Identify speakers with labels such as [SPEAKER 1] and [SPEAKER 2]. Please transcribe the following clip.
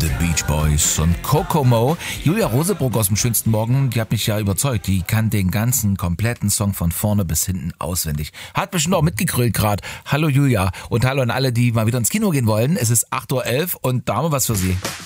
[SPEAKER 1] The Beach Boys und Kokomo. Julia Rosebrock aus dem schönsten Morgen, die hat mich ja überzeugt. Die kann den ganzen kompletten Song von vorne bis hinten auswendig. Hat bestimmt auch mitgegrölt gerade. Hallo Julia und hallo an alle, die mal wieder ins Kino gehen wollen. Es ist 8:11 Uhr und da haben wir was für Sie.